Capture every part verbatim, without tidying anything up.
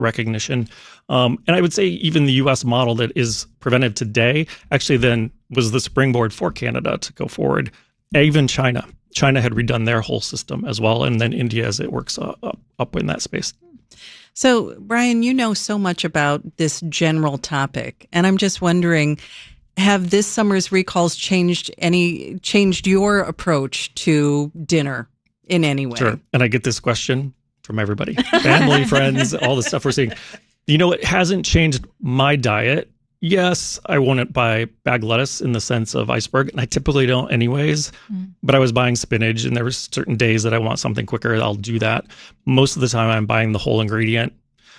recognition. Um, and I would say even the U S model that is preventive today actually then was the springboard for Canada to go forward. Even China. China had redone their whole system as well, and then India as it works uh, up, up in that space. So, Brian, you know so much about this general topic, and I'm just wondering, have this summer's recalls changed any changed your approach to dinner in any way? Sure. And I get this question from everybody, family, friends, all the stuff we're seeing. You know, it hasn't changed my diet. Yes, I wouldn't buy bag lettuce in the sense of iceberg, and I typically don't anyways, mm. but I was buying spinach, and there were certain days that I want something quicker, I'll do that. Most of the time, I'm buying the whole ingredient,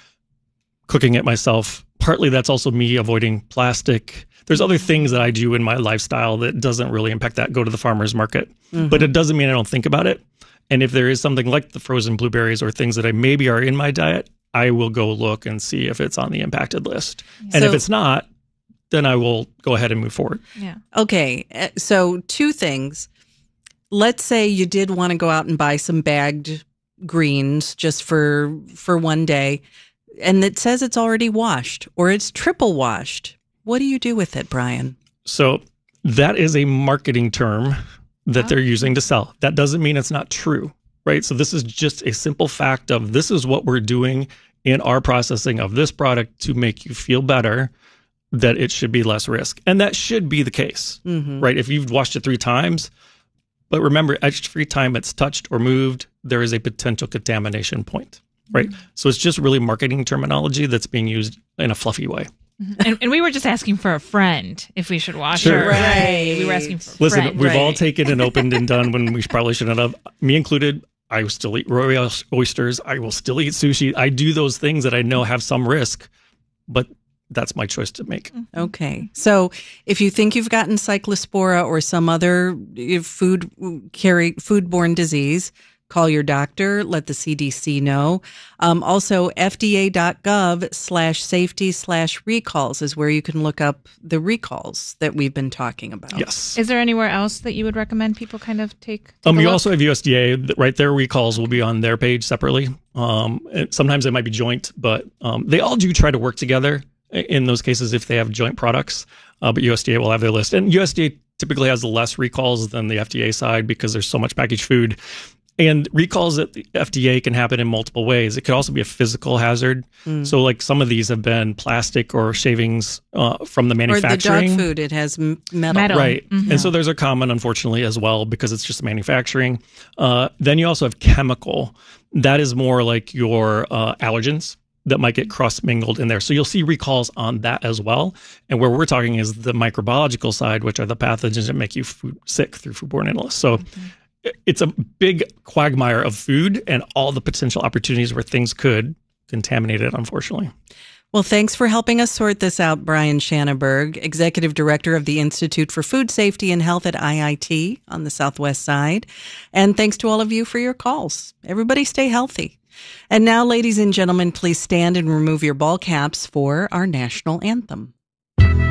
cooking it myself. Partly that's also me avoiding plastic. There's other things that I do in my lifestyle that doesn't really impact that, go to the farmer's market. Mm-hmm. But it doesn't mean I don't think about it. And if there is something like the frozen blueberries or things that I maybe are in my diet, I will go look and see if it's on the impacted list. Yeah. And so, if it's not, then I will go ahead and move forward. Yeah. Okay. So two things. Let's say you did want to go out and buy some bagged greens just for for one day, and it says it's already washed or it's triple washed. What do you do with it, Brian? So that is a marketing term that oh. they're using to sell. That doesn't mean it's not true, right? So this is just a simple fact of this is what we're doing in our processing of this product to make you feel better, that it should be less risk. And that should be the case, mm-hmm. right? If you've washed it three times, but remember, every time it's touched or moved, there is a potential contamination point, right? Mm-hmm. So it's just really marketing terminology that's being used in a fluffy way. And, and we were just asking for a friend if we should wash sure. her. Right. We were asking for a Listen, friend. we've right. all taken and opened and done when we probably shouldn't have. Me included, I will still eat royal oysters. I will still eat sushi. I do those things that I know have some risk, but that's my choice to make. Okay. So if you think you've gotten cyclospora or some other food carry foodborne disease, call your doctor, let the C D C know. Um, also, F D A dot gov slash safety slash recalls is where you can look up the recalls that we've been talking about. Yes. Is there anywhere else that you would recommend people kind of take, take um, a you look? also have U S D A, right there. Recalls will be on their page separately. Um, sometimes it might be joint, but um, they all do try to work together in those cases if they have joint products. Uh, but U S D A will have their list. And U S D A typically has less recalls than the F D A side because there's so much packaged food. And recalls at the F D A can happen in multiple ways. It could also be a physical hazard. Mm. So like some of these have been plastic or shavings uh, from the manufacturing. Or the dog food, it has metal. metal. Right. Mm-hmm. And so those are common, unfortunately, as well, because it's just manufacturing. Uh, then you also have chemical. That is more like your uh, allergens that might get cross-mingled in there. So you'll see recalls on that as well. And where we're talking is the microbiological side, which are the pathogens that make you food sick through foodborne illness. So mm-hmm. it's a big quagmire of food and all the potential opportunities where things could contaminate it, unfortunately. Well, thanks for helping us sort this out, Brian Shanneberg, Executive Director of the Institute for Food Safety and Health at I I T on the Southwest side. And thanks to all of you for your calls. Everybody stay healthy. And now, ladies and gentlemen, please stand and remove your ball caps for our national anthem.